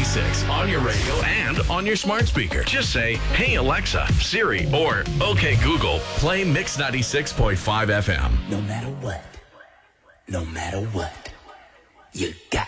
96 on your radio and on your smart speaker. Just say, "Hey Alexa, Siri," or "Okay Google, play Mix 96.5 FM." No matter what, you got